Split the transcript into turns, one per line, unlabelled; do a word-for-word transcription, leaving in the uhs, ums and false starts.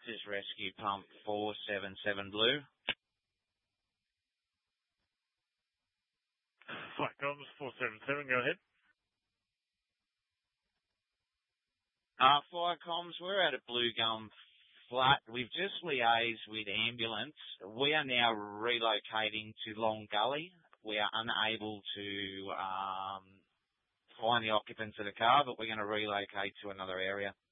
This is Rescue Pump four seven seven Blue.
Flatcoms four seven seven, go ahead.
Uh, Firecoms, we're at a Blue Gum Flat. We've just liaised with ambulance. We are now relocating to Long Gully. We are unable to um, find the occupants of the car, but we're going to relocate to another area.